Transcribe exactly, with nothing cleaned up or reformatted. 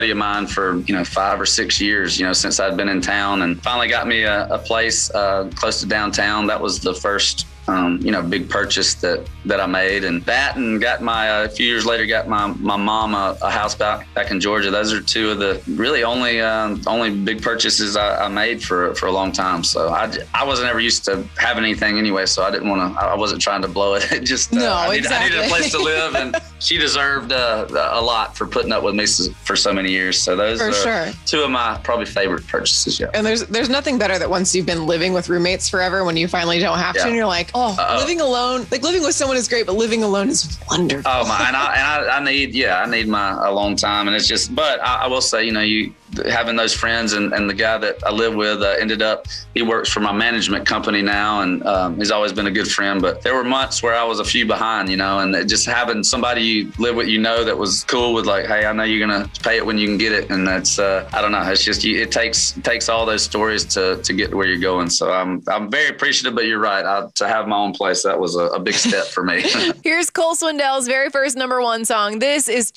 of mine for, you know, five or six years, you know, since I'd been in town, and finally got me a, a place uh, close to downtown. That was the first, um, you know, big purchase that, that I made. And that, and got my, uh, a few years later, got my, my mom a, a house back, back in Georgia. Those are two of the really only, uh, only big purchases I, I made for, for a long time. So I, I wasn't ever used to having anything anyway, so I didn't want to, I wasn't trying to blow it. It just, uh, no, I, need, exactly. I needed a place to live, and she deserved uh, a lot for putting up with me for so many years. So those for are sure. two of my probably favorite purchases. Yeah. And there's there's nothing better that once you've been living with roommates forever, when you finally don't have yeah. to, and you're like, oh, Uh-oh. living alone, like living with someone is great, but living alone is wonderful. Oh my, and I, and I, I need, yeah, I need my a long time, and it's just, but I, I will say, you know, you having those friends, and, and the guy that I live with uh, ended up, he works for my management company now, and um, he's always been a good friend. But there were months where I was a few behind, you know, and just having somebody you live with, you know, that was cool with, like, hey, I know you're gonna pay it when you can get it, and that's uh, I don't know, it's just it takes it takes all those stories to to get to where you're going. So I'm I'm very appreciative, but you're right, I, to have my own place, that was a, a big step for me. Here's Cole Swindell's very first number one song. This is